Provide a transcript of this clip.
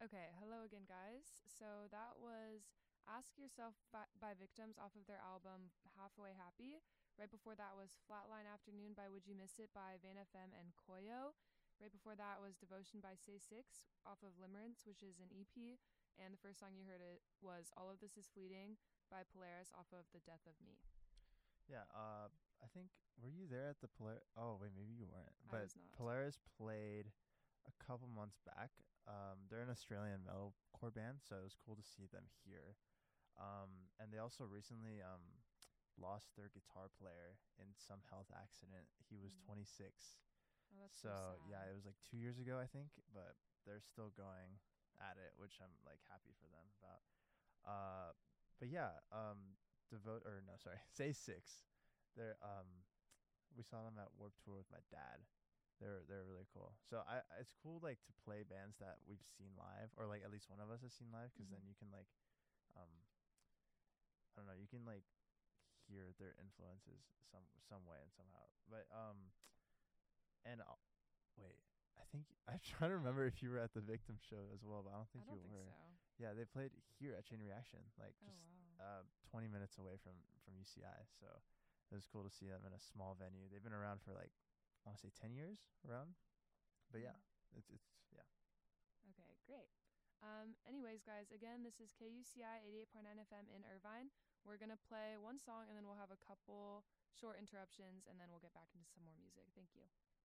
Okay, hello again, guys. So that was Ask Yourself by Victims off of their album Halfway Happy. Right before that was Flatline Afternoon by Would You Miss It by Van FM and Koyo. Right before that was Devotion by Say Six off of Limerence, which is an EP. And the first song you heard it was All of This Is Fleeting by Polaris off of The Death of Me. Yeah, I think were you there at the Polaris? Oh wait, maybe you weren't. I But was not. Polaris played a couple months back. They're an Australian metalcore band, so it was cool to see them here. And they also recently lost their guitar player in some health accident. He was Mm. 26. Oh, that's so So yeah, sad. it was like 2 years ago, I think. But they're still going at it, which I'm like happy for them about. Uh, but yeah, devote or no, sorry, say six. They're we saw them at Warp Tour with my dad. They're really cool. So I it's cool like to play bands that we've seen live or like at least one of us has seen live because Mm-hmm. then you can like um I don't know you can like hear their influences some way and somehow. But and wait, I think I'm trying to remember if you were at the Victim show as well, but I don't I think you don't think were. so. Yeah, they played here at Chain Reaction, like Oh, just wow. 20 minutes away from UCI. So it was cool to see them in a small venue. They've been around for like I want to say 10 years around. But yeah, Mm. it's yeah. Okay, great. Anyways, guys, again, this is KUCI 88.9 FM in Irvine. We're going to play one song and then we'll have a couple short interruptions and then we'll get back into some more music. Thank you.